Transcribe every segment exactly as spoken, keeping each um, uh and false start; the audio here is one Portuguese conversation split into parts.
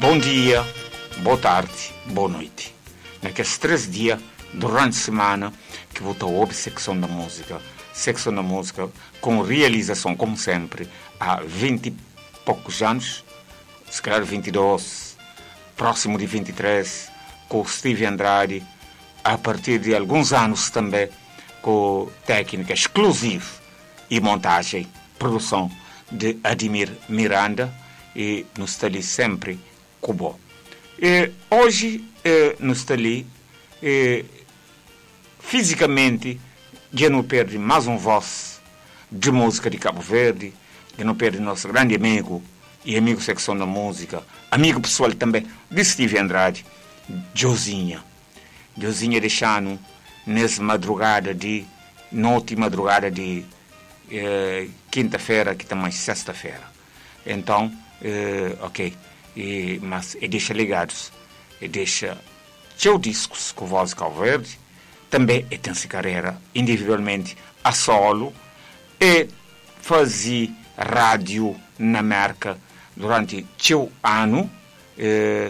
bom dia, boa tarde, boa noite. Naqueles três dias, durante a semana, que vou estar a secção da música. Secção da música com realização, como sempre, há vinte e poucos anos, se calhar vinte e dois, próximo de vinte e três, com o Steve Andrade, a partir de alguns anos também, com técnica exclusiva e montagem, produção de Ademir Miranda, e nos está ali sempre Cubo. E hoje, eh, nos está ali, eh, fisicamente, já não perde mais um voz de música de Cabo Verde, já não perde nosso grande amigo e amigo secção da música, amigo pessoal também de Steve Andrade, Josinha. Josinha deixando nessa madrugada de, noite madrugada de eh, quinta-feira, que também sexta-feira. Então, eh, ok, e, mas e deixa ligados, e deixa seu discos com voz de Cabo Verde, também e tem-se carreira individualmente a solo, e fazia rádio na América durante seu ano, eh,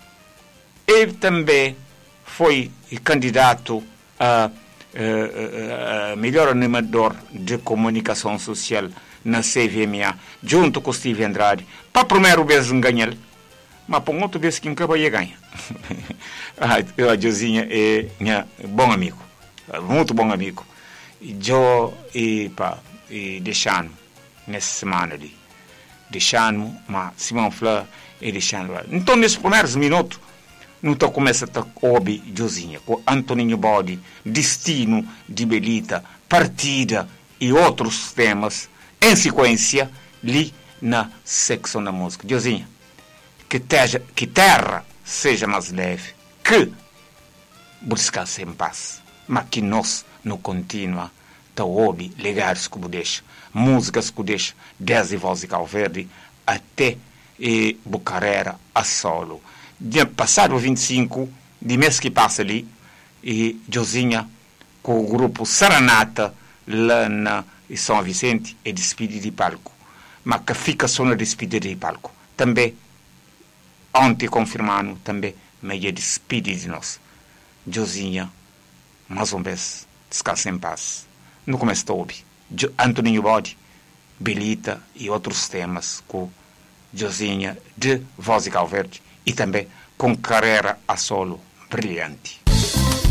e também foi candidato a, a, a melhor animador de comunicação social na C V M A, junto com o Steve Andrade, para a primeira vez ganhar, mas para outra vez que nunca vai ganhar. A Josinha é minha bom amigo, muito bom amigo. E eu e pá, e deixando nessa semana ali, deixando, mas Simão Flá e deixando. Então nesses primeiros minutos não estou começando a ouvir Josinha com Antoninho Bodi, Destino de Belita, Partida e outros temas em sequência ali na secção da música. Josinha, que, teja, que terra seja mais leve, que buscasse em paz, mas que nós não continua a ouvir legados que deixa, músicas que deixa desde Voz de Cabo Verde até e Bucarera a solo. De, passado vinte e cinco de mês que passa ali, e Josinha com o grupo Saranata lá na São Vicente é despedida de palco, mas que fica só na despedida de palco. Também ontem confirmando também meia despedida de nós. Josinha, mais uma vez, descansa em paz. No começo de ouvir Antoninho Bodi, Belita e outros temas com Josinha de Voz de Cabo Verde e também com carreira a solo brilhante.